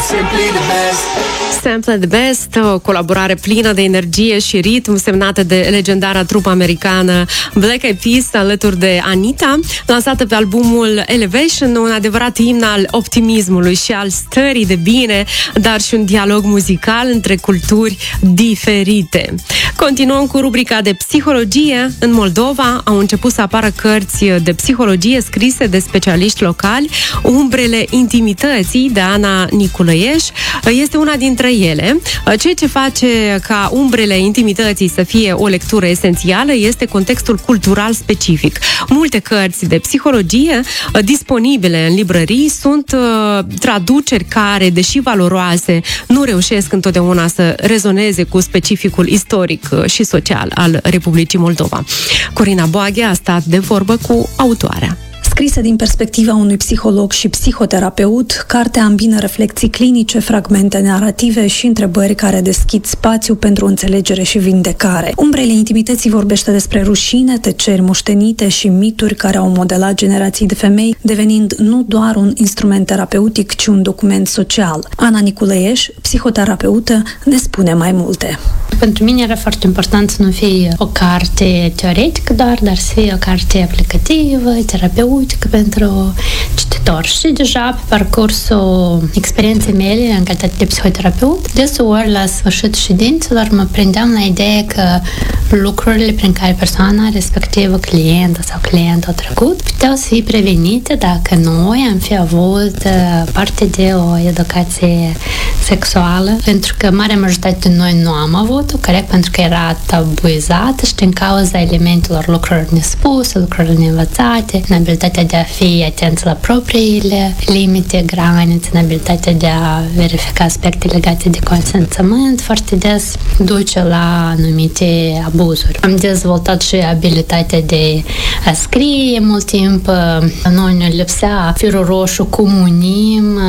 Simply the Best, o colaborare plină de energie și ritm semnată de legendara trupă americană Black Eyed Peas alături de Anita, lansată pe albumul Elevation, un adevărat imn al optimismului și al stării de bine, dar și un dialog muzical între culturi diferite. Continuăm cu rubrica de psihologie. În Moldova au început să apară cărți de psihologie scrise de specialiști locali. Umbrele intimității de Ana Niculăieș este una dintre ele. Ceea ce face ca Umbrele intimității să fie o lectură esențială este contextul cultural specific. Multe cărți de psihologie disponibile în librării sunt traduceri care, deși valoroase, nu reușesc întotdeauna să rezoneze cu specificul istoric și social al Republicii Moldova. Corina Boaghe a stat de vorbă cu autoarea. Scrisă din perspectiva unui psiholog și psihoterapeut, cartea îmbină reflexii clinice, fragmente narrative și întrebări care deschid spațiu pentru înțelegere și vindecare. Umbrele intimității vorbește despre rușine, tăceri moștenite și mituri care au modelat generații de femei, devenind nu doar un instrument terapeutic, ci un document social. Ana Niculăieș, psihoterapeută, ne spune mai multe. Pentru mine era foarte important să nu fie o carte teoretică doar, dar să fie o carte aplicativă, terapeutică pentru cititor. Și deja pe parcursul experienței mele în calitate de psihoterapeut, deseori la sfârșitul ședințelor mă prindeam la ideea că lucrurile prin care persoana respectivă, clientă sau client au trecut, puteau să fie prevenite dacă noi am fi avut parte de o educație sexuală, pentru că marea majoritate de noi nu am avut-o, corect, pentru că era tabuizată și din cauza elementelor lucrurilor nespuse, lucrurilor neînvățate, inabilitatea de a fi atenți la propriile limite, granițe, inabilitatea de a verifica aspecte legate de consimțământ, foarte des duce la anumite abuzuri. Am dezvoltat și abilitatea de a scrie mult timp, noi ne lipsea firul roșu cum unim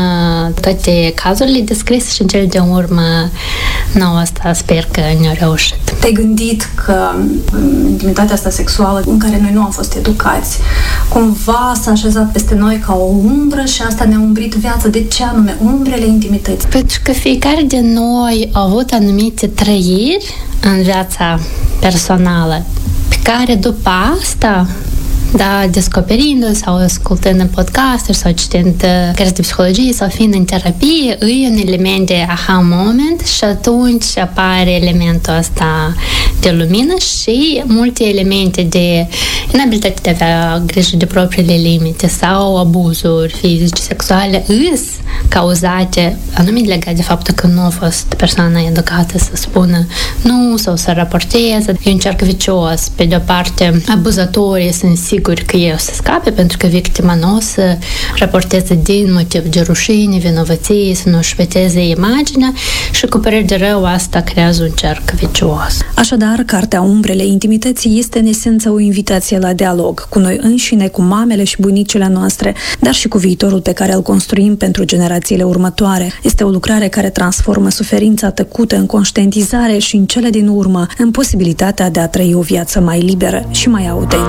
toate cazurile descrise și în cele de urmă nouă asta sper că ne-a reușit. Te-ai gândit că intimitatea asta sexuală în care noi nu am fost educați cumva s-a așezat peste noi ca o umbră și asta ne-a umbrit viața? De ce anume umbrele intimității? Pentru că fiecare din noi a avut anumite trăiri în viața personală pe care după asta, da, descoperindu sau ascultând în podcasturi sau citind cărți de psihologie sau fiind în terapie, e un element de aha moment și atunci apare elementul ăsta de lumină și multe elemente de inabilitate de a avea grijă de propriile limite sau abuzuri fizice, sexuale îs cauzate anume legat de faptul că nu a fost persoana educată să spună nu sau să raporteze. E un cerc vicios. Pe de o parte, abuzatorii sunt siguri că ei o să scape pentru că victima nu o să raporteze din motiv de rușine, vinovăție, să nu-și veteze imaginea și cu păreri de rău asta creează un cerc vicios. Așadar, cartea Umbrele intimității este în esență o invitație la dialog cu noi înșine, cu mamele și bunicile noastre, dar și cu viitorul pe care îl construim pentru generațiile următoare. Este o lucrare care transformă suferința tăcută în conștientizare și în cele din urmă în posibilitatea de a trăi o viață mai liberă și mai autentică.